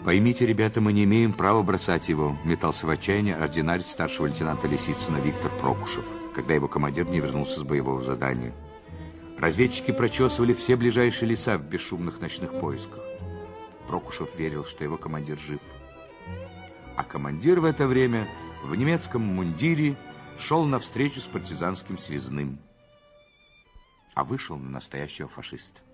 Поймите, ребята, мы не имеем права бросать его, метался в отчаянии ординарец старшего лейтенанта Лисицына Виктор Прокушев, когда его командир не вернулся с боевого задания. Разведчики прочесывали все ближайшие леса в бесшумных ночных поисках. Прокушев верил, что его командир жив. А командир в это время в немецком мундире шел навстречу с партизанским связным. А вышел на настоящего фашиста.